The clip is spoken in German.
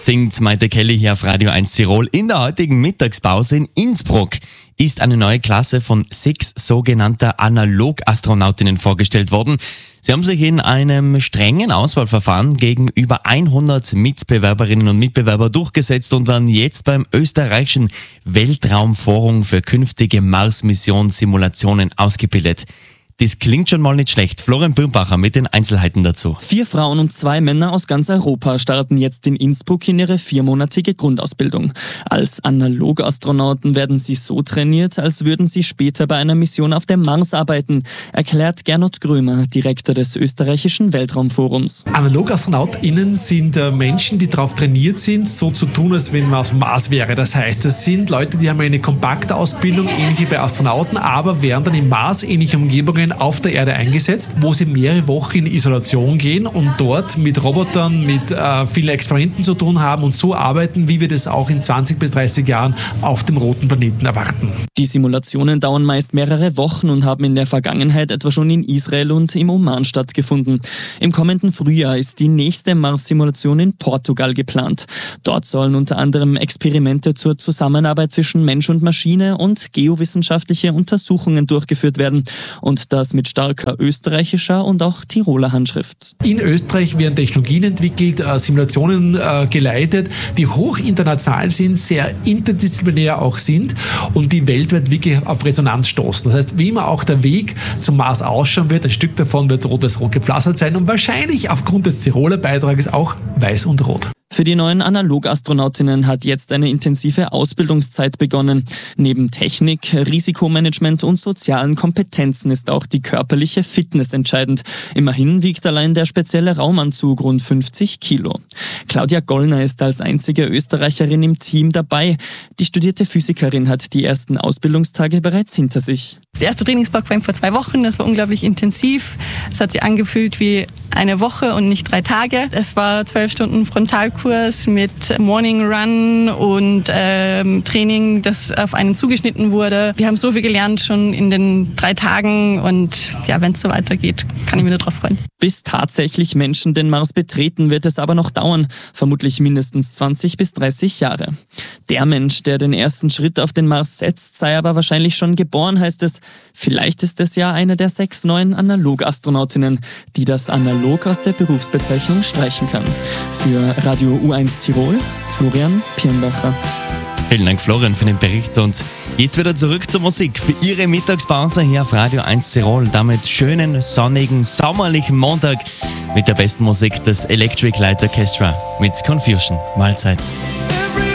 singt Maite Kelly hier auf Radio 1 Tirol. In der heutigen Mittagspause in Innsbruck ist eine neue Klasse von 6 sogenannter Analogastronautinnen vorgestellt worden. Sie haben sich in einem strengen Auswahlverfahren gegen über 100 Mitbewerberinnen und Mitbewerber durchgesetzt und werden jetzt beim österreichischen Weltraumforum für künftige Mars-Mission-Simulationen ausgebildet. Das klingt schon mal nicht schlecht. Florian Birnbacher mit den Einzelheiten dazu. 4 Frauen und 2 Männer aus ganz Europa starten jetzt in Innsbruck in ihre 4-monatige Grundausbildung. Als Analogastronauten werden sie so trainiert, als würden sie später bei einer Mission auf dem Mars arbeiten, erklärt Gernot Grömer, Direktor des österreichischen Weltraumforums. AnalogastronautInnen sind Menschen, die darauf trainiert sind, so zu tun, als wenn man auf dem Mars wäre. Das heißt, das sind Leute, die haben eine kompakte Ausbildung, ähnlich wie bei Astronauten, aber werden dann in Mars-ähnliche Umgebungen auf der Erde eingesetzt, wo sie mehrere Wochen in Isolation gehen und dort mit Robotern, mit vielen Experimenten zu tun haben und so arbeiten, wie wir das auch in 20 bis 30 Jahren auf dem roten Planeten erwarten. Die Simulationen dauern meist mehrere Wochen und haben in der Vergangenheit etwa schon in Israel und im Oman stattgefunden. Im kommenden Frühjahr ist die nächste Mars-Simulation in Portugal geplant. Dort sollen unter anderem Experimente zur Zusammenarbeit zwischen Mensch und Maschine und geowissenschaftliche Untersuchungen durchgeführt werden. Und das mit starker österreichischer und auch Tiroler Handschrift. In Österreich werden Technologien entwickelt, Simulationen geleitet, die hoch international sind, sehr interdisziplinär auch sind und die weltweit wirklich auf Resonanz stoßen. Das heißt, wie immer auch der Weg zum Mars ausschauen wird, ein Stück davon wird rot-weiß-rot gepflastert sein und wahrscheinlich aufgrund des Tiroler Beitrages auch weiß und rot. Für die neuen Analogastronautinnen hat jetzt eine intensive Ausbildungszeit begonnen. Neben Technik, Risikomanagement und sozialen Kompetenzen ist auch die körperliche Fitness entscheidend. Immerhin wiegt allein der spezielle Raumanzug rund 50 Kilo. Claudia Gollner ist als einzige Österreicherin im Team dabei. Die studierte Physikerin hat die ersten Ausbildungstage bereits hinter sich. Der erste Trainingsblock war vor 2 Wochen, das war unglaublich intensiv. Es hat sich angefühlt wie eine Woche und nicht 3 Tage. Es war 12 Stunden Frontalkurs mit Morning Run und Training, das auf einen zugeschnitten wurde. Wir haben so viel gelernt schon in den 3 Tagen und ja, wenn es so weitergeht, kann ich mich nur drauf freuen. Bis tatsächlich Menschen den Mars betreten, wird es aber noch dauern. Vermutlich mindestens 20 bis 30 Jahre. Der Mensch, der den ersten Schritt auf den Mars setzt, sei aber wahrscheinlich schon geboren, heißt es. Vielleicht ist es ja eine der 6 neuen Analogastronautinnen, die das Analog aus der Berufsbezeichnung streichen kann. Für Radio U1 Tirol, Florian Pirnbacher. Vielen Dank, Florian, für den Bericht. Und jetzt wieder zurück zur Musik. Für Ihre Mittagspause hier auf Radio 1 Tirol. Damit schönen, sonnigen, sommerlichen Montag mit der besten Musik des Electric Light Orchestra mit Confusion. Mahlzeit.